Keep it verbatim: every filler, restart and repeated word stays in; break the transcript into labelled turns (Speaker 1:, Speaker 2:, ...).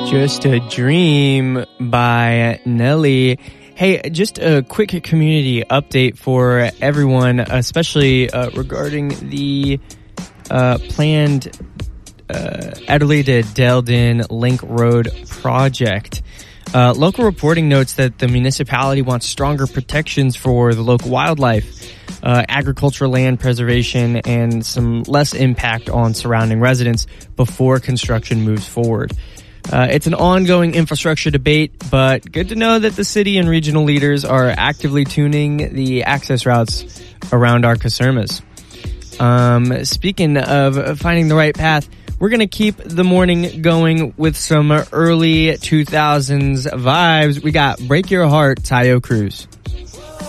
Speaker 1: Just a Dream by Nelly. Hey, just a quick community update for everyone, especially uh, regarding the uh, planned uh, Adelaide to Delden Link Road project. Uh, local reporting notes that the municipality wants stronger protections for the local wildlife, uh, agricultural land preservation, and some less impact on surrounding residents before construction moves forward. Uh, it's an ongoing infrastructure debate, but good to know that the city and regional leaders are actively tuning the access routes around our Casermas. Um, speaking of finding the right path, we're going to keep the morning going with some early two thousands vibes. We got Break Your Heart, Tayo Cruz.